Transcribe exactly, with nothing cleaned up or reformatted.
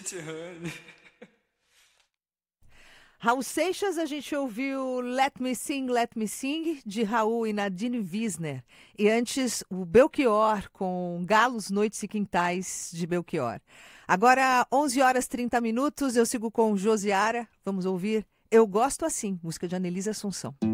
Honey. Raul Seixas, a gente ouviu Let Me Sing, Let Me Sing, de Raul e Nadine Wisner. E antes, o Belchior, com Galos, Noites e Quintais, de Belchior. Agora, onze horas e trinta minutos, eu sigo com Josiara. Vamos ouvir Eu Gosto Assim, música de Anelise Assunção.